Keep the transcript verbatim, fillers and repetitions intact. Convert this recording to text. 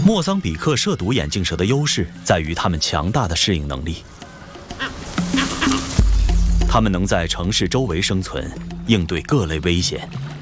莫桑比克涉毒眼镜蛇的优势在于它们强大的适应能力。它们能在城市周围生存，应对各类危险。